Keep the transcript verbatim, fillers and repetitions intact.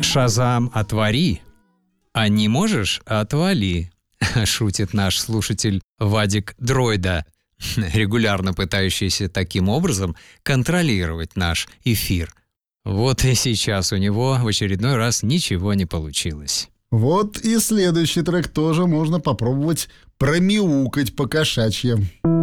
«Шазам, отвори, а не можешь — отвали», шутит наш слушатель Вадик Дройда, регулярно пытающийся таким образом контролировать наш эфир. Вот и сейчас у него в очередной раз ничего не получилось. Вот и следующий трек тоже можно попробовать промяукать по-кошачьи.